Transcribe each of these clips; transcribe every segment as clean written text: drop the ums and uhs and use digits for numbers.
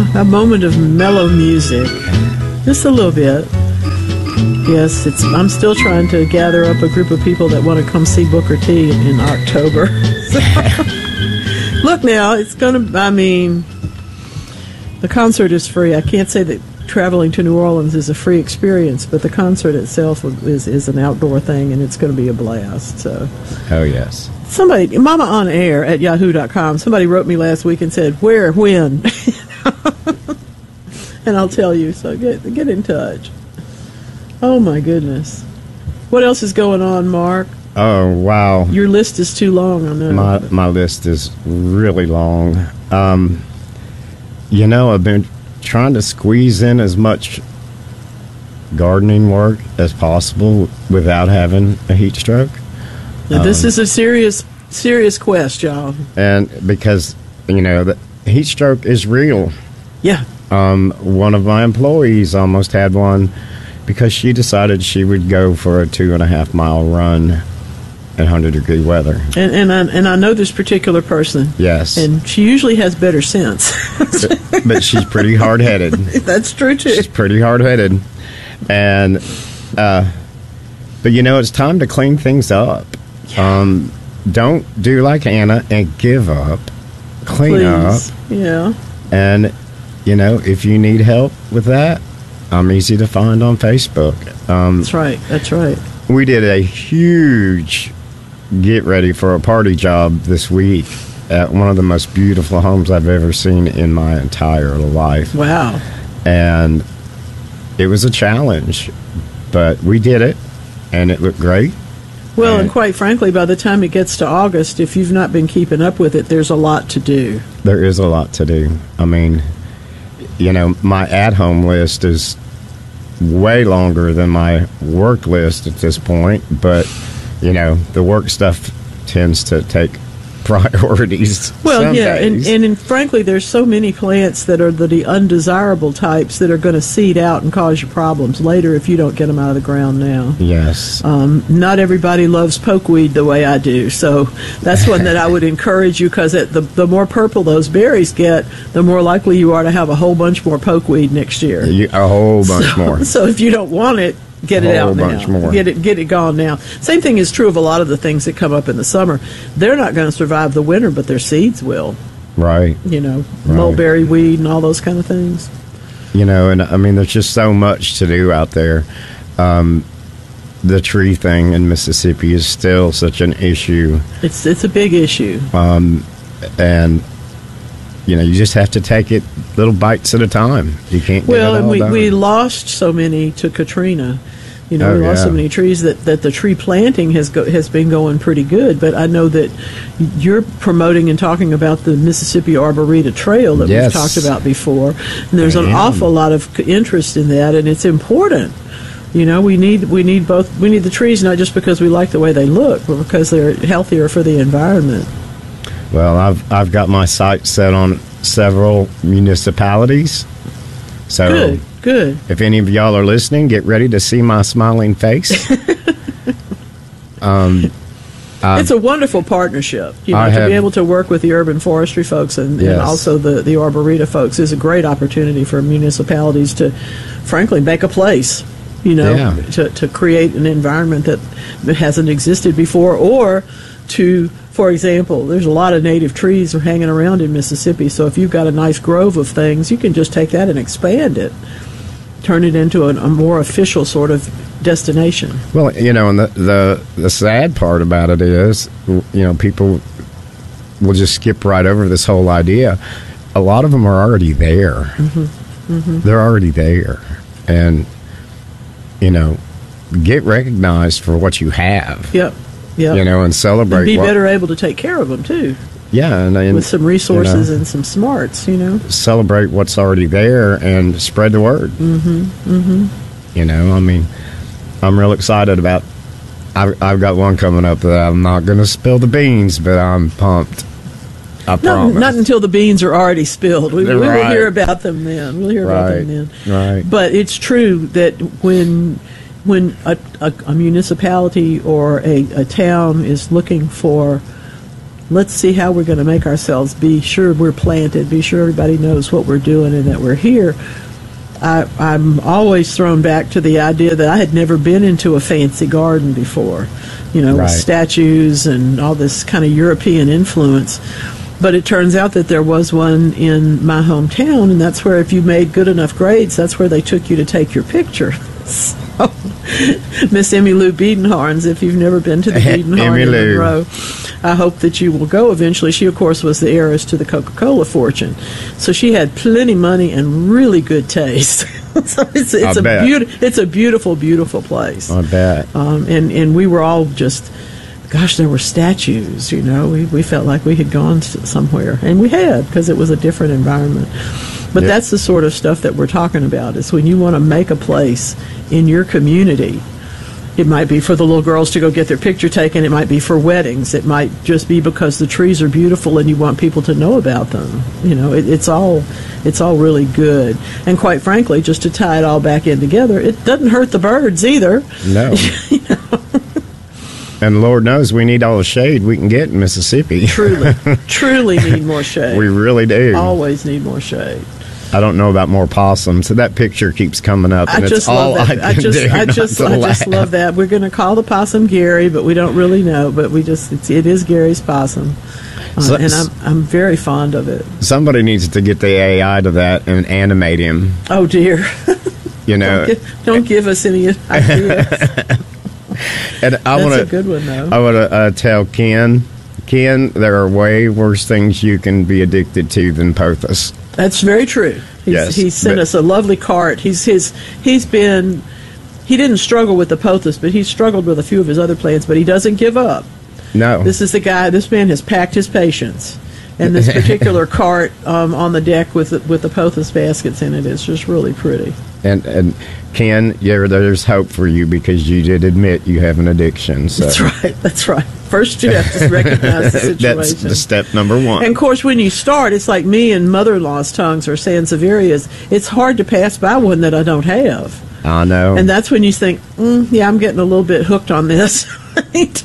a moment of mellow music. Just a little bit. Yes, I'm still trying to gather up a group of people that want to come see Booker T in October. Look now, it's going to, the concert is free. I can't say that traveling to New Orleans is a free experience, but the concert itself is an outdoor thing, and it's going to be a blast. So. Oh, yes. Somebody, Mama on Air at yahoo.com, somebody wrote me last week and said, where, when? And I'll tell you, so get in touch. Oh, my goodness. What else is going on, Mark? Oh, wow. Your list is too long, I know. My list is really long. I've been trying to squeeze in as much gardening work as possible without having a heat stroke. Now, this is a serious quest, y'all. And because, the heat stroke is real. Yeah. One of my employees almost had one because she decided she would go for a 2.5 mile run in 100-degree weather. And I know this particular person. Yes. And she usually has better sense. but she's pretty hard-headed. That's true, too. She's pretty hard-headed. And, but it's time to clean things up. Yeah. Don't do like Anna and give up. Clean up. Yeah. And, if you need help with that, I'm easy to find on Facebook. That's right. We did a huge get ready for a party job this week at one of the most beautiful homes I've ever seen in my entire life. Wow. And it was a challenge, but we did it, and it looked great. Well, and quite frankly, by the time it gets to August, if you've not been keeping up with it, there's a lot to do. There is a lot to do. My at-home list is way longer than my work list at this point, but, the work stuff tends to take priorities. Well, yeah, and frankly, there's so many plants that are the undesirable types that are going to seed out and cause you problems later if you don't get them out of the ground now. Yes. Not everybody loves pokeweed the way I do, so that's one that I would encourage you, because the more purple those berries get, the more likely you are to have a whole bunch more pokeweed next year. A whole bunch more. So if you don't want it, get it out now. More. Get it gone now. Same thing is true of a lot of the things that come up in the summer. They're not going to survive the winter, but their seeds will. Right. Mulberry weed and all those kind of things. There's just so much to do out there. The tree thing in Mississippi is still such an issue. It's a big issue. And you just have to take it little bites at a time. You can't get it all and done. we lost so many to Katrina. We lost so many trees that the tree planting has been going pretty good. But I know that you're promoting and talking about the Mississippi Arboreta Trail that we've talked about before. And there's an awful lot of interest in that, and it's important. We need both. We need the trees not just because we like the way they look, but because they're healthier for the environment. Well, I've got my sights set on several municipalities. So good. If any of y'all are listening, get ready to see my smiling face. It's a wonderful partnership. To be able to work with the urban forestry folks and also the Arboreta folks is a great opportunity for municipalities to, frankly, make a place. To create an environment that hasn't existed before, or to, for example, there's a lot of native trees hanging around in Mississippi, so if you've got a nice grove of things, you can just take that and expand it, turn it into a more official sort of destination. Well, and the sad part about it is, people will just skip right over this whole idea. A lot of them are already there. Mm-hmm. Mm-hmm. They're already there. And, get recognized for what you have. Yep. And celebrate. And be better able to take care of them, too. Yeah. And with some resources and some smarts, Celebrate what's already there and spread the word. Mm-hmm. Mm-hmm. I'm real excited about, I've got one coming up that I'm not going to spill the beans, but I'm pumped. I promise. Not until the beans are already spilled. We will hear about them then. We'll hear about them then. Right. But it's true that when a municipality or a town is looking for let's see how we're going to make ourselves be sure we're planted, be sure everybody knows what we're doing and that we're here. I'm always thrown back to the idea that I had never been into a fancy garden before, with statues and all this kind of European influence. But it turns out that there was one in my hometown, and that's where, if you made good enough grades, that's where they took you to take your picture. So, Miss Emmylou Biedenharns, if you've never been to the Biedenharn in Monroe, I hope that you will go eventually. She, of course, was the heiress to the Coca-Cola fortune. So she had plenty money and really good taste. So it's a beautiful, beautiful place. I bet. And we were all just... Gosh, there were statues, We felt like we had gone somewhere. And we had, because it was a different environment. But that's the sort of stuff that we're talking about, is when you want to make a place in your community. It might be for the little girls to go get their picture taken. It might be for weddings. It might just be because the trees are beautiful and you want people to know about them. It's all really good. And quite frankly, just to tie it all back in together, it doesn't hurt the birds either. No. And Lord knows we need all the shade we can get in Mississippi. Truly need more shade. We really do. Always need more shade. I don't know about more possums. So that picture keeps coming up, and it's all I can do. I just love that. We're going to call the possum Gary, but we don't really know. But it is Gary's possum, and I'm very fond of it. Somebody needs to get the AI to that and animate him. Oh dear. Don't give us any ideas. And That's a good one, though. I want to tell Ken, there are way worse things you can be addicted to than pothos. That's very true. He sent us a lovely cart. He didn't struggle with the pothos, but he struggled with a few of his other plants, but he doesn't give up. No. This man has packed his patience. And this particular cart on the deck with the pothos baskets in it is just really pretty. And Ken, there's hope for you, because you did admit you have an addiction. So. That's right. First, you have to recognize the situation. That's the step number one. And, of course, when you start, it's like me and mother-in-law's tongues or Sansevieria's. It's hard to pass by one that I don't have. I know. And that's when you think, I'm getting a little bit hooked on this. I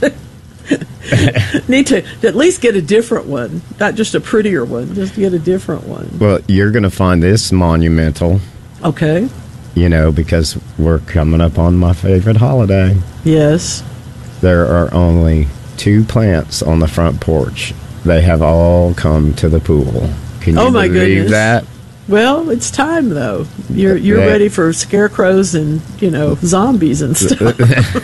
need to at least get a different one, not just a prettier one, just get a different one. Well, you're going to find this monumental. Okay. Because we're coming up on my favorite holiday. Yes. There are only 2 plants on the front porch. They have all come to the pool. Can you believe that? Well, it's time, though. You're ready for scarecrows and, zombies and stuff.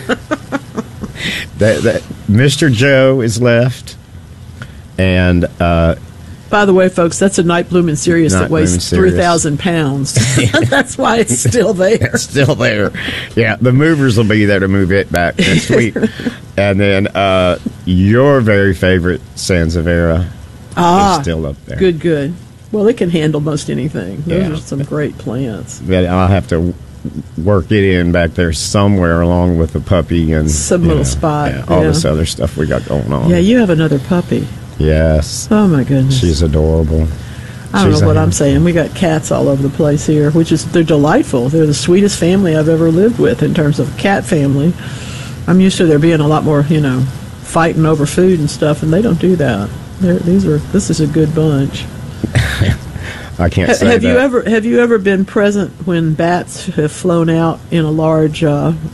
Mr. Joe is left, and by the way, folks, that's a night blooming cereus that weighs 3,000 pounds. That's why it's still there. It's still there. Yeah, the movers will be there to move it back next week. And then your very favorite Sansevieria is still up there. Good. Well, it can handle most anything. Those are some great plants. But I'll have to work it in back there somewhere, along with the puppy and some little spot. All this other stuff we got going on. Yeah, you have another puppy. Yes. Oh my goodness. She's adorable. I don't know what I'm saying. We got cats all over the place here, they're delightful. They're the sweetest family I've ever lived with in terms of a cat family. I'm used to there being a lot more, fighting over food and stuff, and they don't do that. This is a good bunch. I can't say that. Have you ever been present when bats have flown out in a large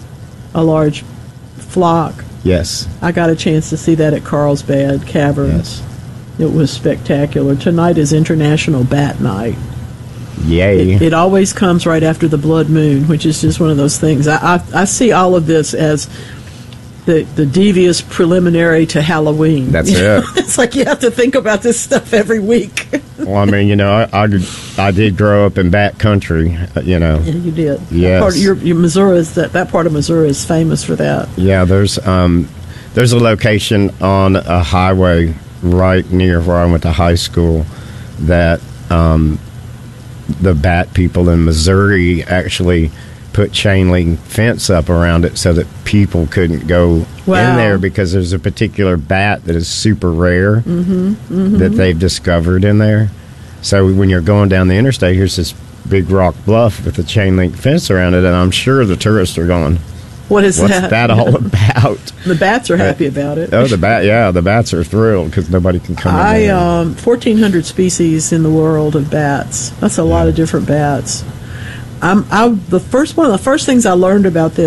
flock? Yes. I got a chance to see that at Carlsbad Caverns. Yes. It was spectacular. Tonight is International Bat Night. Yay. It always comes right after the blood moon, which is just one of those things. I see all of this as the devious preliminary to Halloween. That's it. It's like you have to think about this stuff every week. Well, I mean, I did grow up in bat country, Yeah, you did. Yes. Your Missouri is that part of Missouri is famous for that. Yeah, there's a location on a highway right near where I went to high school that the bat people in Missouri actually put chain link fence up around it so that people couldn't go in there, because there's a particular bat that is super rare that they've discovered in there. So when you're going down the interstate, here's this big rock bluff with a chain link fence around it, and I'm sure the tourists are going, What's that all about? The bats are happy about it. Oh, the bats are thrilled because nobody can come in. 1,400 species in the world of bats. That's a lot of different bats. One of the first things I learned about this